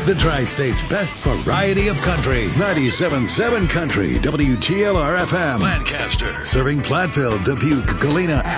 The Tri-State's best variety of country. 97.7 Country, WTLR-FM. Lancaster. Serving Platteville, Dubuque, Galena,